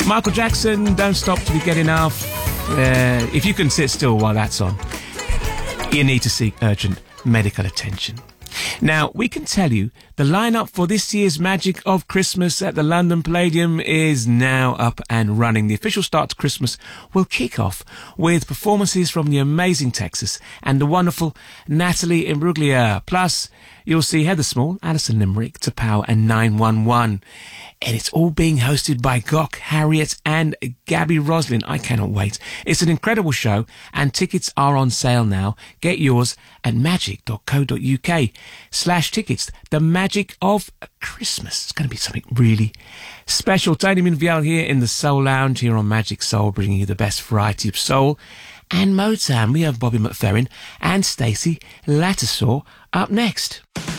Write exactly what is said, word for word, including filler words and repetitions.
Michael Jackson, Don't Stop Till You Get Enough. Uh, if you can sit still while that's on, you need to seek urgent medical attention. Now, we can tell you the lineup for this year's Magic of Christmas at the London Palladium is now up and running. The official start to Christmas will kick off with performances from the amazing Texas and the wonderful Natalie Imbruglia. Plus, you'll see Heather Small, Alison Limerick, Tapau and nine one one. And it's all being hosted by Gok, Harriet and Gabby Roslin. I cannot wait. It's an incredible show and tickets are on sale now. Get yours at magic.co.uk slash tickets. The Magic of Christmas. It's going to be something really special. Tony Minviel here in the Soul Lounge here on Magic Soul, bringing you the best variety of soul and Motown. We have Bobby McFerrin and Stacey Lattisaw up next.